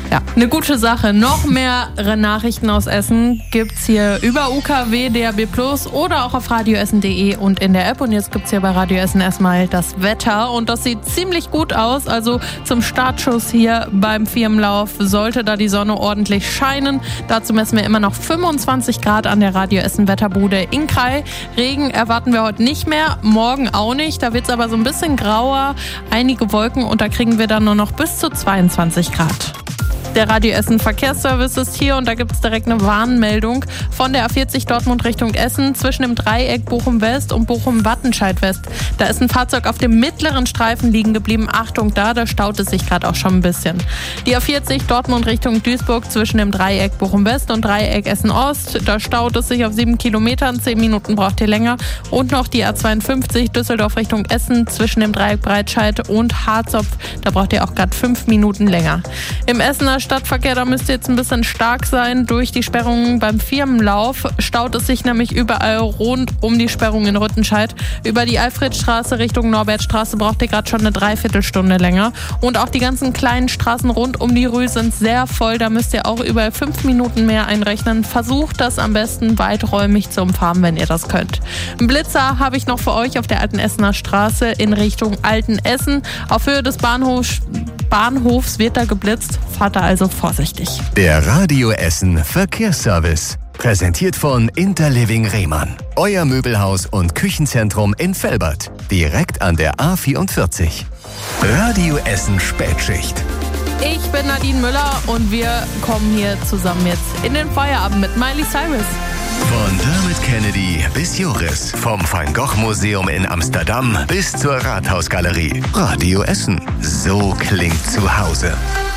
Ja, eine gute Sache. Noch mehr Nachrichten aus Essen gibt's hier über UKW, DAB+ oder auch auf radioessen.de und in der App. Und jetzt gibt's hier bei Radio Essen erstmal das Wetter und das sieht ziemlich gut aus. Also zum Startschuss hier beim Firmenlauf sollte da die Sonne ordentlich scheinen. Dazu messen wir immer noch 25 Grad an der Radio Essen Wetterbude in Krai. Regen erwarten wir heute nicht mehr, morgen auch nicht. Da wird's aber so ein bisschen grauer, einige Wolken und da kriegen wir dann nur noch bis zu 22 Grad. Der Radio Essen Verkehrsservice ist hier und da gibt es direkt eine Warnmeldung von der A40 Dortmund Richtung Essen zwischen dem Dreieck Bochum West und Bochum Wattenscheid West. Da ist ein Fahrzeug auf dem mittleren Streifen liegen geblieben. Achtung, da staut es sich gerade auch schon ein bisschen. Die A40 Dortmund Richtung Duisburg zwischen dem Dreieck Bochum West und Dreieck Essen Ost. Da staut es sich auf 7 Kilometern, 10 Minuten braucht ihr länger. Und noch die A52 Düsseldorf Richtung Essen zwischen dem Dreieck Breitscheid und Harzopf. Da braucht ihr auch gerade 5 Minuten länger. Im Essener Stadtverkehr, da müsst ihr jetzt ein bisschen stark sein. Durch die Sperrungen beim Firmenlauf staut es sich nämlich überall rund um die Sperrung in Rüttenscheid. Über die Alfredstraße Richtung Norbertstraße braucht ihr gerade schon eine Dreiviertelstunde länger. Und auch die ganzen kleinen Straßen rund um die Rue sind sehr voll. Da müsst ihr auch überall 5 Minuten mehr einrechnen. Versucht das am besten weiträumig zu umfahren, wenn ihr das könnt. Einen Blitzer habe ich noch für euch auf der Alten Essener Straße in Richtung Altenessen. Auf Höhe des Bahnhofs wird da geblitzt. Fahrt da also vorsichtig. Der Radio Essen Verkehrsservice. Präsentiert von Interliving Rehmann. Euer Möbelhaus und Küchenzentrum in Velbert. Direkt an der A44. Radio Essen Spätschicht. Ich bin Nadine Müller und wir kommen hier zusammen jetzt in den Feierabend mit Miley Cyrus. Von Dermot Kennedy bis Joris. Vom Van Gogh Museum in Amsterdam bis zur Rathausgalerie. Radio Essen. So klingt zu Hause.